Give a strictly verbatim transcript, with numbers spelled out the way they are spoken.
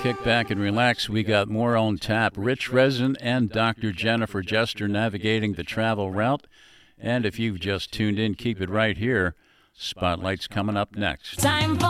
Kick back and relax. We got more on tap. Rich Rezin and Doctor Jennifer Jester navigating the travel route. And if you've just tuned in, keep it right here. Spotlight's coming up next. Time for